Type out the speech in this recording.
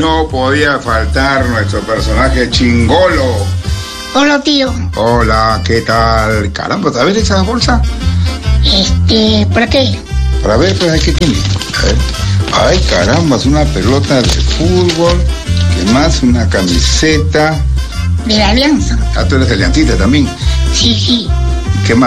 no podía faltar nuestro personaje Chingolo. Hola, tío. Hola, ¿qué tal? Caramba, a ver esa bolsa. ¿Para qué? Para ver, pues, ¿qué tiene? A ver. Ay, caramba, es una pelota de fútbol. ¿Qué más? Una camiseta. De la Alianza. Ah, tú eres aliancita también. Sí. ¿Qué más?